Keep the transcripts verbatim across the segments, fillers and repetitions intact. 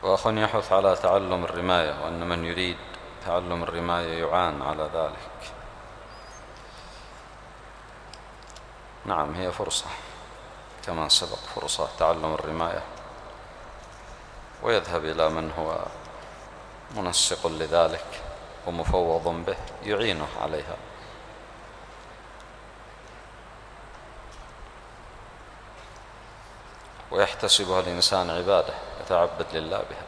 وأخ يحث على تعلم الرماية، وأن من يريد تعلم الرماية يعان على ذلك. نعم، هي فرصة كما سبق، فرصة تعلم الرماية، ويذهب إلى من هو منسق لذلك ومفوض به يعينه عليها. ويحتسبها الإنسان عبادة، يتعبد لله بها.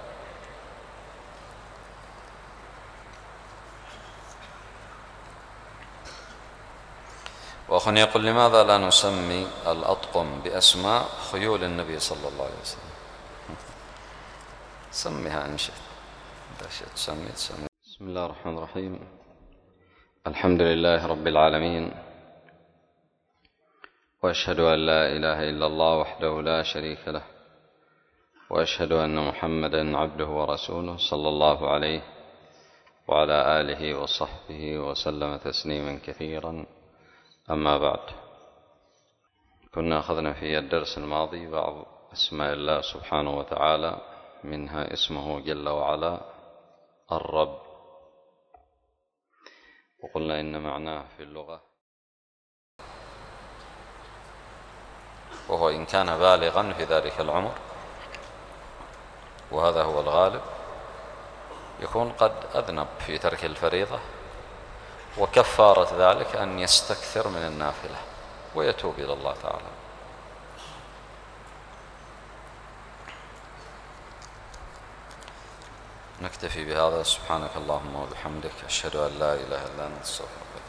وأخ يقول: لماذا لا نسمي الأطقم بأسماء خيول النبي صلى الله عليه وسلم؟ سميها إن شئت، إذا شئت تسمي تسمي. بسم الله الرحمن الرحيم. الحمد لله رب العالمين، وأشهد أن لا إله إلا الله وحده لا شريك له، وأشهد أن محمدًا عبده ورسوله صلى الله عليه وعلى آله وصحبه وسلم تسليما كثيرا. أما بعد، كنا أخذنا في الدرس الماضي بعض أسماء الله سبحانه وتعالى، منها اسمه جل وعلا الرب، وقلنا إن معناه في اللغة، وهو إن كان بالغا في ذلك العمر، وهذا هو الغالب، يكون قد أذنب في ترك الفريضة، وكفارة ذلك أن يستكثر من النافلة ويتوب إلى الله تعالى. نكتفي بهذا. سبحانك اللهم وبحمدك، أشهد أن لا إله إلا أنت، أستغفرك.